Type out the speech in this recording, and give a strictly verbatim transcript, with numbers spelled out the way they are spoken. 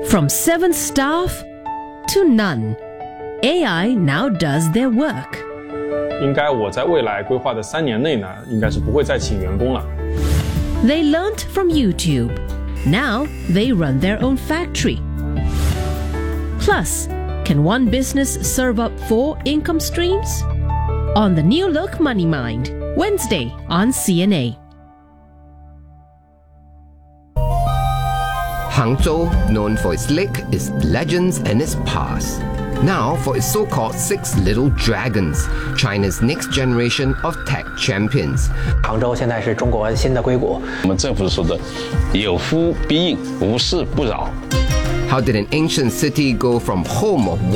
From seven staff to none, A I now does their work. 应该我在未来规划的三年内呢，应该是不会再请员工了。 They learnt from YouTube. Now they run their own factory. Plus, can one business serve up four income streams? On the New Look Money Mind, Wednesday on C N A. Hangzhou, known for its lake, its legends and its past. Now for its so-called Six Little Dragons, China's next generation of tech champions. 杭州现在是中国新的硅谷。 我们政府说的有夫必应，无事不扰。 How did an ancient city go from home of